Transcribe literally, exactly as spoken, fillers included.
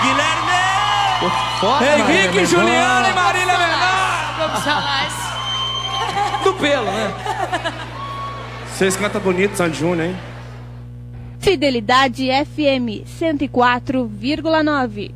Guilherme! Foda, Henrique, Juliana e Marília Mendonça. Vamos falar. Do pelo, né? Vocês cantam bonito, Sandy Júnior, hein? Fidelidade F M cento e quatro vírgula nove.